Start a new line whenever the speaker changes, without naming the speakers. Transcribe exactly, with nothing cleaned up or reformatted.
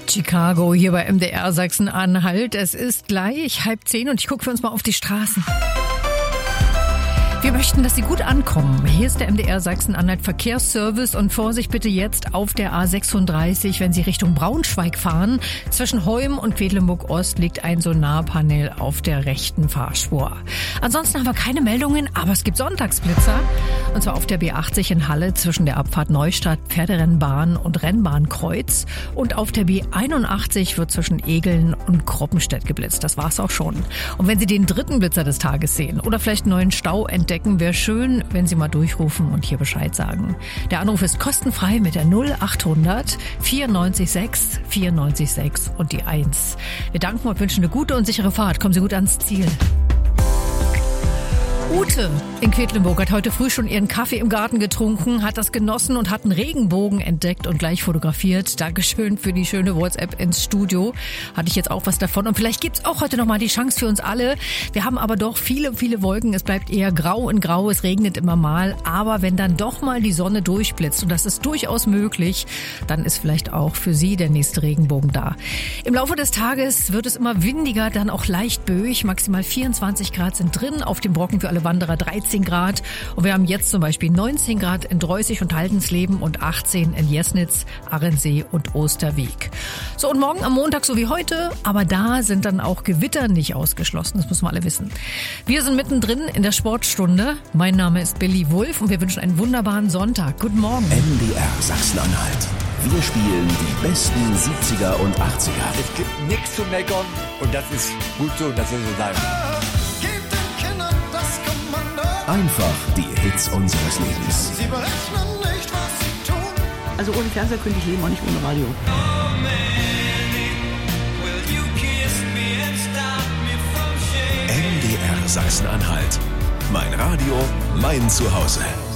Chicago hier bei M D R Sachsen-Anhalt. Es ist gleich halb zehn und ich gucke für uns mal auf die Straßen. Wir möchten, dass Sie gut ankommen. Hier ist der M D R Sachsen-Anhalt Verkehrsservice und Vorsicht bitte jetzt auf der A sechsunddreißig, wenn Sie Richtung Braunschweig fahren. Zwischen Heum und Quedlinburg-Ost liegt ein Sonarpanel auf der rechten Fahrspur. Ansonsten haben wir keine Meldungen, aber es gibt Sonntagsblitzer. Und zwar auf der B achtzig in Halle zwischen der Abfahrt Neustadt, Pferderennbahn und Rennbahnkreuz. Und auf der B einundachtzig wird zwischen Egeln und Kroppenstedt geblitzt. Das war's auch schon. Und wenn Sie den dritten Blitzer des Tages sehen oder vielleicht einen neuen Stau entdecken, wäre schön, wenn Sie mal durchrufen und hier Bescheid sagen. Der Anruf ist kostenfrei mit der null achthundert vierundneunzig sechs vierundneunzig sechs und die eins. Wir danken und wünschen eine gute und sichere Fahrt. Kommen Sie gut ans Ziel. Ute in Quedlinburg hat heute früh schon ihren Kaffee im Garten getrunken, hat das genossen und hat einen Regenbogen entdeckt und gleich fotografiert. Dankeschön für die schöne WhatsApp ins Studio. Hatte ich jetzt auch was davon. Und vielleicht gibt's auch heute nochmal die Chance für uns alle. Wir haben aber doch viele, viele Wolken. Es bleibt eher grau in grau. Es regnet immer mal. Aber wenn dann doch mal die Sonne durchblitzt, und das ist durchaus möglich, dann ist vielleicht auch für Sie der nächste Regenbogen da. Im Laufe des Tages wird es immer windiger, dann auch leicht böig. Maximal vierundzwanzig Grad sind drin. Auf dem Brocken für alle Wanderer dreizehn Grad. Und wir haben jetzt zum Beispiel neunzehn Grad in Dreußig und Haldensleben und achtzehn in Jesnitz, Ahrensee und Osterweg. So, und morgen am Montag so wie heute, aber da sind dann auch Gewitter nicht ausgeschlossen. Das müssen wir alle wissen. Wir sind mittendrin in der Sportstunde. Mein Name ist Billy Wulff und wir wünschen einen wunderbaren Sonntag. Guten Morgen.
M D R Sachsen-Anhalt. Wir spielen die besten siebziger und achtziger.
Es gibt nichts zu meckern und das ist gut so, das soll so sein.
Einfach die Hits unseres Lebens.
Sie berechnen nicht, was sie tun.
Also ohne Fernseher könnte ich leben, auch nicht ohne Radio.
M D R Sachsen-Anhalt. Mein Radio, mein Zuhause.